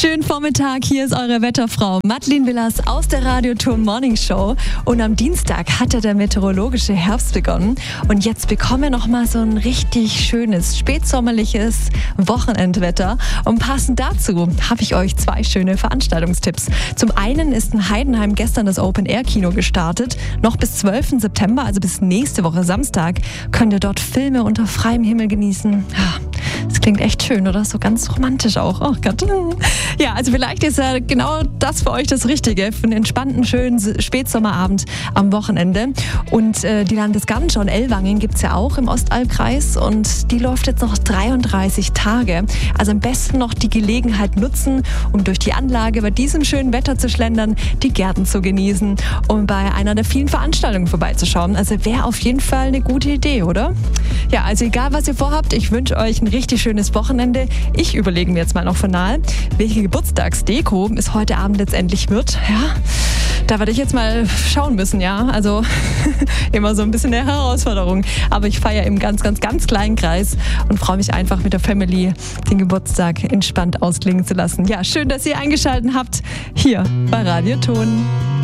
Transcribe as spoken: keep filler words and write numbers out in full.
Schönen Vormittag, hier ist eure Wetterfrau Madeleine Villas aus der Radiotour Morning Show. Und am Dienstag hat ja der meteorologische Herbst begonnen. Und jetzt bekommen wir nochmal so ein richtig schönes, spätsommerliches Wochenendwetter. Und passend dazu habe ich euch zwei schöne Veranstaltungstipps. Zum einen ist in Heidenheim gestern das Open-Air-Kino gestartet. Noch bis zwölften September, also bis nächste Woche Samstag, könnt ihr dort Filme unter freiem Himmel genießen. Das klingt echt schön, oder? So ganz romantisch auch. Oh Gott. Ja, also vielleicht ist ja genau das für euch das Richtige, für einen entspannten, schönen Spätsommerabend am Wochenende. Und äh, die Landesgartenschau in Ellwangen gibt es ja auch im Ostalbkreis und die läuft jetzt noch dreiunddreißig Tage. Also am besten noch die Gelegenheit nutzen, um durch die Anlage bei diesem schönen Wetter zu schlendern, die Gärten zu genießen und bei einer der vielen Veranstaltungen vorbeizuschauen. Also wäre auf jeden Fall eine gute Idee, oder? Ja, also egal was ihr vorhabt, ich wünsche euch ein richtig schönes Wochenende. Ich überlege mir jetzt mal noch final, welche Geburtstagsdeko es heute Abend letztendlich wird. Ja, da werde ich jetzt mal schauen müssen, ja. Also immer so ein bisschen eine Herausforderung. Aber ich feiere im ganz, ganz, ganz kleinen Kreis und freue mich einfach mit der Family den Geburtstag entspannt ausklingen zu lassen. Ja, schön, dass ihr eingeschaltet habt hier bei Radioton.